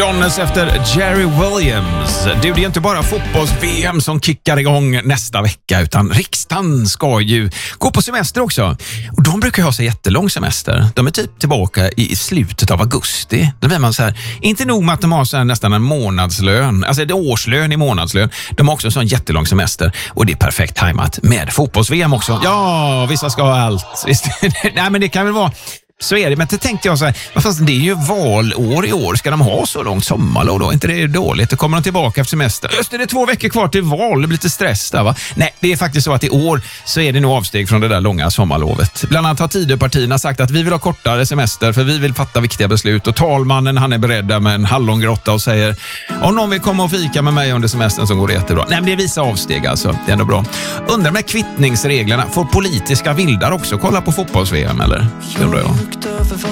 Madonnas efter Jerry Williams. Det är inte bara fotbolls-VM som kickar igång nästa vecka, utan riksdagen ska ju gå på semester också. Och de brukar ha så jättelång semester. De är typ tillbaka i slutet av augusti. Då blir man så här, inte nog med att de har så här nästan en månadslön, alltså det är årslön i månadslön. De har också så en jättelång semester och det är perfekt tajmat med fotbolls-VM också. Ja, vissa ska ha allt. Visst. Nej, men det kan väl vara... Så är det, men det tänkte jag så här, fast det är ju valår i år. Ska de ha så långt sommarlov då? Inte det är dåligt. Då kommer de tillbaka efter semester. Just det är 2 veckor kvar till val. Det blir lite stress där, va? Nej, det är faktiskt så att i år så är det nog avsteg från det där långa sommarlovet. Bland annat har Tidöpartierna sagt att vi vill ha kortare semester för vi vill fatta viktiga beslut. Och talmannen, han är beredd med en hallongrotta och säger om någon vill komma och fika med mig under semestern så går det jättebra. Nej, men det är vissa avsteg alltså. Det är ändå bra. Undrar med kvittningsreglerna, får politiska vildar också kolla på fotbolls-VM eller? Undrar jag.